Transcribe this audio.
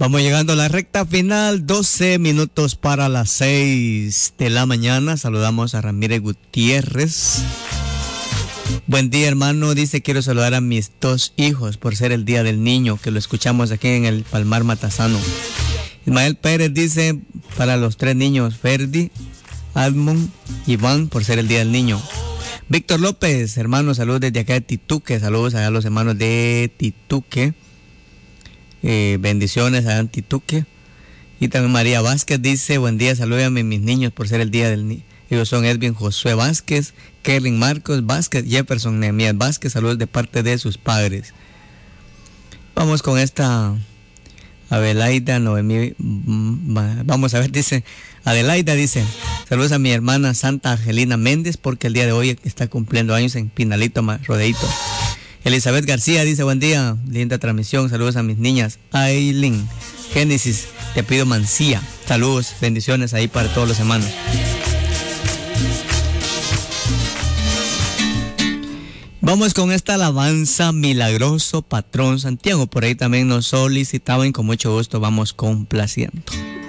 Vamos llegando a la recta final, 12 minutos para las 6 de la mañana. Saludamos a Ramírez Gutiérrez. Buen día, hermano. Dice, quiero saludar a mis 2 hijos por ser el Día del Niño, que lo escuchamos aquí en el Palmar Matasano. Ismael Pérez dice, para los 3 niños, Ferdi, Admond, Iván, por ser el Día del Niño. Víctor López, hermano, saludos desde acá de Tituque. Saludos a los hermanos de Tituque. Bendiciones a Tituque. Y también María Vázquez dice, buen día, salúdame a mis niños por ser el Día del Niño. Ellos son Edwin Josué Vázquez, Kerlin Marcos Vázquez, Jefferson Nehemías Vázquez. Saludos de parte de sus padres. Vamos con esta Adelaida Noemí. Vamos a ver, dice Adelaida, dice, saludos a mi hermana Santa Angelina Méndez porque el día de hoy está cumpliendo años en Pinalito, Rodeito. Elizabeth García dice, buen día, linda transmisión, saludos a mis niñas Aileen, Génesis, te pido Mancía, saludos, bendiciones ahí para todos los hermanos. Vamos con esta alabanza, milagroso patrón Santiago, por ahí también nos solicitaban, con mucho gusto vamos complaciendo.